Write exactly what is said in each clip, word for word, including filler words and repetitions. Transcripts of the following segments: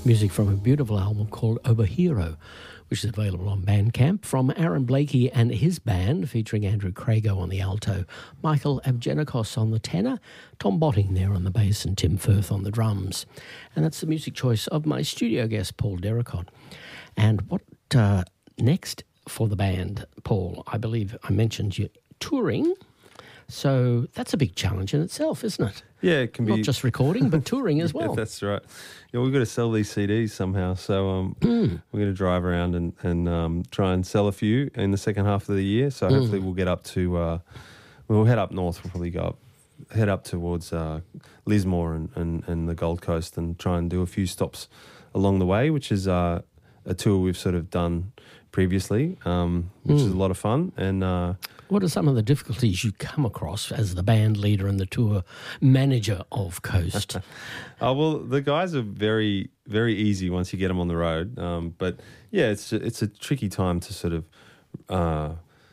Music from a beautiful album called Oberhero, which is available on Bandcamp, from Aaron Blakey and his band, featuring Andrew Crago on the alto, Michael Abgenikos on the tenor, Tom Botting there on the bass, and Tim Firth on the drums. And that's the music choice of my studio guest, Paul Derricott. And what uh, next for the band, Paul? I believe I mentioned you touring. So that's a big challenge in itself, isn't it? Yeah, it can Not be. just recording, but touring as well. Yeah, that's right. Yeah, we've got to sell these C Ds somehow. So um, Mm. we're going to drive around and, and um, try and sell a few in the second half of the year. So Mm. hopefully we'll get up to, uh, we'll head up north. We'll probably go up, head up towards uh, Lismore and, and, and the Gold Coast and try and do a few stops along the way, which is uh, a tour we've sort of done previously, um, which Mm. is a lot of fun. And uh, What are some of the difficulties you come across as the band leader and the tour manager of Coast? Oh, well, the guys are very, very easy once you get them on the road. Um, but yeah, it's a, it's a tricky time to sort of uh,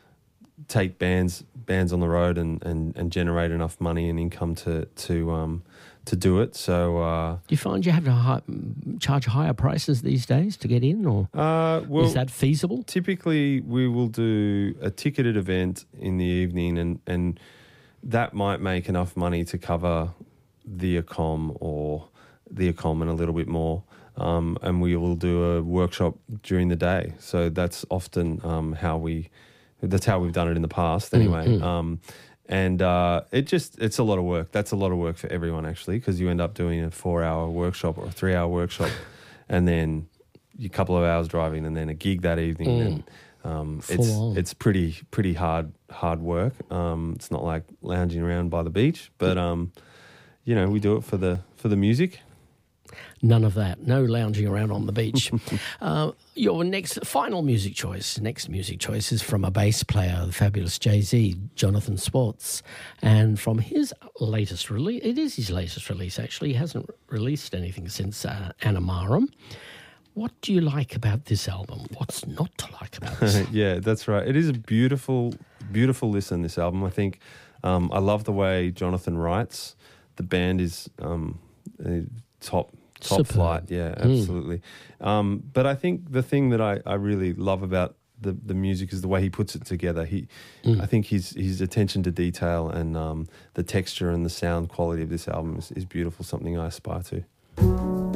take bands bands on the road and, and, and generate enough money and income to to um, to do it. So, uh, Do you find you have to hi- charge higher prices these days to get in, or uh, well, is that feasible? typically we will do a ticketed event in the evening, and and that might make enough money to cover the accom or the accom and a little bit more. Um, and we will do a workshop during the day. So that's often um, how we, that's how we've done it in the past anyway. Mm, mm. Um, and uh, it just, it's a lot of work. That's a lot of work for everyone actually, because you end up doing a four hour workshop or a three hour workshop and then a couple of hours driving and then a gig that evening. Mm. And um, Full it's on. it's pretty pretty hard hard work. Um, it's not like lounging around by the beach, but um, you know, we do it for the for the music. None of that. No lounging around on the beach. uh, your next, final music choice, next music choice is from a bass player, the fabulous Jay-Z, Jonathan Swartz. And from his latest release, it is his latest release actually, he hasn't released anything since uh, Anamarum. What do you like about this album? What's not to like about this? Yeah, that's right. It is a beautiful, beautiful listen, this album. I think um, I love the way Jonathan writes. The band is um, uh, top top Superb. flight. Yeah, absolutely. Mm. Um, but I think the thing that I, I really love about the, the music is the way he puts it together. He, mm. I think his his attention to detail and um, the texture and the sound quality of this album is, is beautiful, something I aspire to.